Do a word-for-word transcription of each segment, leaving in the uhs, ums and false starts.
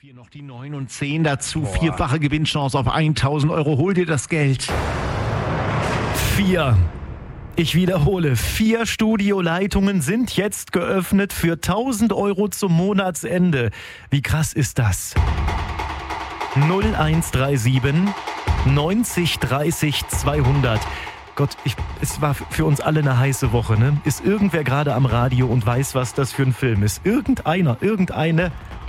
Vier noch die neun und zehn dazu. Boah. Vierfache Gewinnchance auf tausend Euro. Hol dir das Geld. Vier. Ich wiederhole, vier Studioleitungen sind jetzt geöffnet für tausend Euro zum Monatsende. Wie krass ist das? null eins drei sieben neunzig dreißig zweihundert. Gott, ich, es war für uns alle eine heiße Woche, ne? Ist irgendwer gerade am Radio und weiß, was das für ein Film ist? Irgendeiner, irgendeine?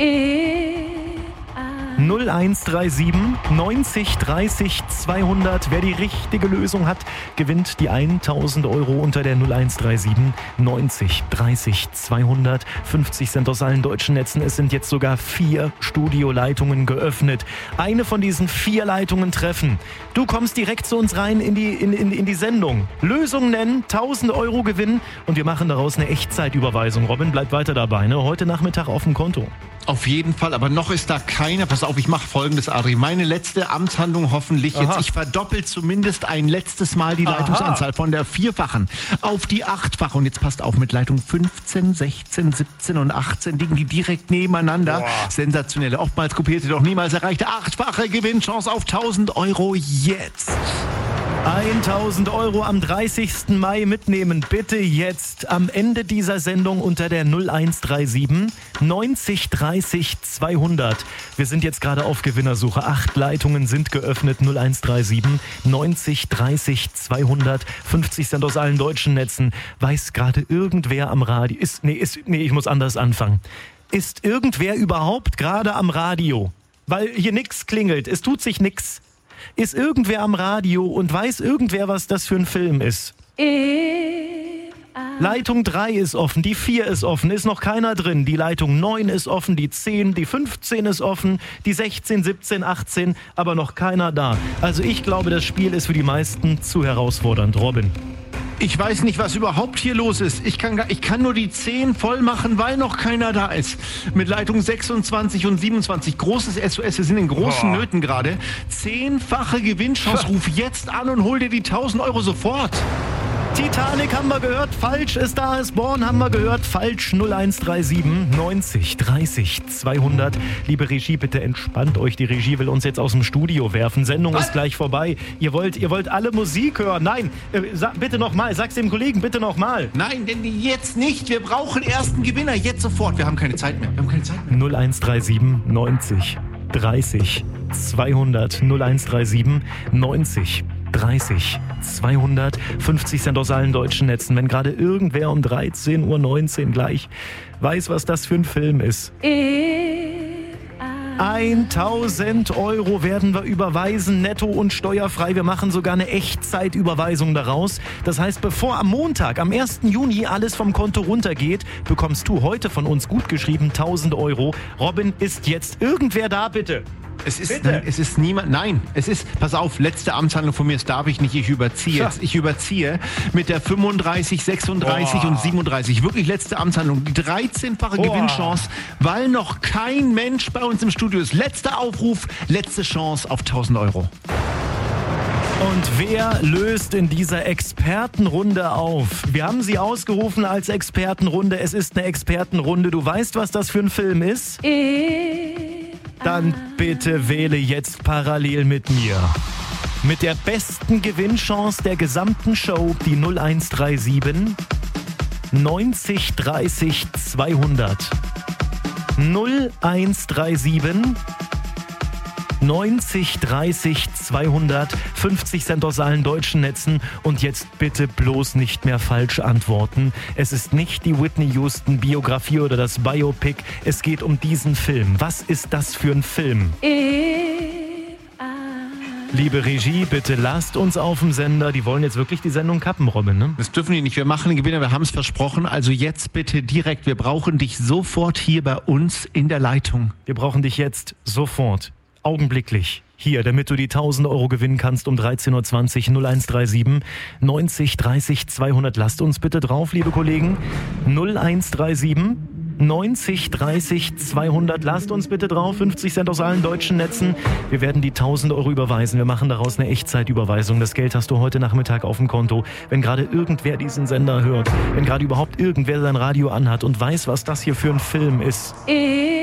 null eins drei sieben neunzig dreißig zweihundert. Wer die richtige Lösung hat, gewinnt die tausend Euro unter der null eins drei sieben neunzig dreißig zweihundert. fünfzig Cent aus allen deutschen Netzen. Es sind jetzt sogar vier Studioleitungen geöffnet. Eine von diesen vier Leitungen treffen. Du kommst direkt zu uns rein in die, in, in, in die Sendung. Lösung nennen, tausend Euro gewinnen und wir machen daraus eine Echtzeitüberweisung. Robin, bleib weiter dabei, ne? Heute Nachmittag auf dem Konto. Auf jeden Fall, aber noch ist da keiner. Pass auf, ich mache Folgendes, Adri. Meine letzte Amtshandlung hoffentlich jetzt. Aha. Ich verdoppel zumindest ein letztes Mal die Aha. Leitungsanzahl von der vierfachen auf die achtfache. Und jetzt passt auf, mit Leitung fünfzehn, sechzehn, siebzehn und achtzehn liegen die direkt nebeneinander. Boah. Sensationelle, oftmals kopierte, doch niemals erreichte achtfache Gewinnchance auf tausend Euro jetzt. tausend Euro am dreißigsten Mai mitnehmen. Bitte jetzt am Ende dieser Sendung unter der null eins drei sieben neunzig dreißig zweihundert. Wir sind jetzt gerade auf Gewinnersuche. Acht Leitungen sind geöffnet. null eins drei sieben neunzig dreißig zweihundert. fünfzig Cent aus allen deutschen Netzen. Weiß gerade irgendwer am Radio? Ist, nee, ist, nee, ich muss anders anfangen. Ist irgendwer überhaupt gerade am Radio? Weil hier nichts klingelt. Es tut sich nichts. Ist irgendwer am Radio und weiß irgendwer, was das für ein Film ist? Leitung drei ist offen, die vier ist offen, ist noch keiner drin. Die Leitung neun ist offen, die zehn, die fünfzehn ist offen, die sechzehn, siebzehn, achtzehn, aber noch keiner da. Also ich glaube, das Spiel ist für die meisten zu herausfordernd. Robin. Ich weiß nicht, was überhaupt hier los ist. Ich kann, ich kann nur die zehn voll machen, weil noch keiner da ist. Mit Leitung sechsundzwanzig und siebenundzwanzig. Großes S O S, wir sind in großen Boah. Nöten gerade. Zehnfache Gewinnchance. Ruf jetzt an und hol dir die tausend Euro sofort. Titanic haben wir gehört, falsch. A Star is Born haben wir gehört, falsch. null eins drei sieben neunzig dreißig zweihundert. Liebe Regie, bitte entspannt euch. Die Regie will uns jetzt aus dem Studio werfen. Sendung Was? ist gleich vorbei. Ihr wollt, ihr wollt alle Musik hören. Nein, äh, sag, bitte nochmal. Sag's dem Kollegen, bitte nochmal. Nein, denn jetzt nicht. Wir brauchen ersten Gewinner. Jetzt sofort. Wir haben keine Zeit mehr. Wir haben keine Zeit mehr. null eins drei sieben neunzig dreißig zweihundert. null eins drei sieben neunzig dreißig zweihundert. fünfzig Cent aus allen deutschen Netzen. Wenn gerade irgendwer um dreizehn Uhr neunzehn gleich weiß, was das für ein Film ist. tausend Euro werden wir überweisen, netto und steuerfrei. Wir machen sogar eine Echtzeitüberweisung daraus. Das heißt, bevor am Montag, am ersten Juni, alles vom Konto runtergeht, bekommst du heute von uns gut geschrieben tausend Euro. Robin, ist jetzt irgendwer da, bitte? Es ist, nein, es ist niemand, nein, es ist, pass auf, letzte Amtshandlung von mir, das darf ich nicht, ich überziehe jetzt, ich überziehe mit der fünfunddreißig, sechsunddreißig Boah. und siebenunddreißig, wirklich letzte Amtshandlung, die dreizehnfache Boah. Gewinnchance, weil noch kein Mensch bei uns im Studio ist. Letzter Aufruf, letzte Chance auf tausend Euro. Und wer löst in dieser Expertenrunde auf? Wir haben sie ausgerufen als Expertenrunde, es ist eine Expertenrunde, du weißt, was das für ein Film ist? Dann bitte wähle jetzt parallel mit mir. Mit der besten Gewinnchance der gesamten Show, die null eins drei sieben neunzig dreißig zweihundert. null eins drei sieben neunzig dreißig zweihundert. fünfzig Cent aus allen deutschen Netzen. Und jetzt bitte bloß nicht mehr falsch antworten. Es ist nicht die Whitney Houston Biografie oder das Biopic. Es geht um diesen Film. Was ist das für ein Film? Liebe Regie, bitte lasst uns auf dem Sender. Die wollen jetzt wirklich die Sendung kappen, Robin, ne? Das dürfen die nicht. Wir machen den Gewinner, wir haben es versprochen. Also jetzt bitte direkt. Wir brauchen dich sofort hier bei uns in der Leitung. Wir brauchen dich jetzt sofort. Augenblicklich hier, damit du die tausend Euro gewinnen kannst um dreizehn Uhr zwanzig. null eins drei sieben neunzig dreißig zweihundert. Lasst uns bitte drauf, liebe Kollegen. null eins drei sieben neunzig dreißig zweihundert. Lasst uns bitte drauf. fünfzig Cent aus allen deutschen Netzen. Wir werden die tausend Euro überweisen. Wir machen daraus eine Echtzeitüberweisung. Das Geld hast du heute Nachmittag auf dem Konto. Wenn gerade irgendwer diesen Sender hört, wenn gerade überhaupt irgendwer sein Radio anhat und weiß, was das hier für ein Film ist.